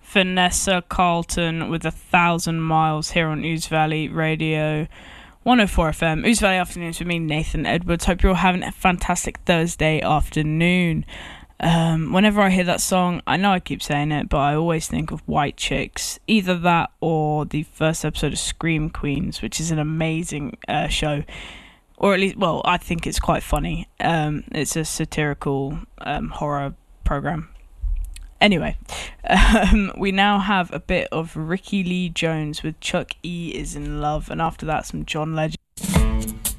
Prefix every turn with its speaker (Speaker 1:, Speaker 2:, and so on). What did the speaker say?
Speaker 1: Vanessa Carlton with 1,000 miles here on Ouse Valley Radio 104 FM. Ouse Valley Afternoons with me, Nathan Edwards. Hope you're all having a fantastic Thursday afternoon. Whenever I hear that song, I know I keep saying it, but I always think of White Chicks. Either that or the first episode of Scream Queens, which is an amazing show. Or at least, well, I think it's quite funny. It's a satirical horror program. Anyway, we now have a bit of Ricky Lee Jones with Chuck E. Is in Love, and after that some John Legend.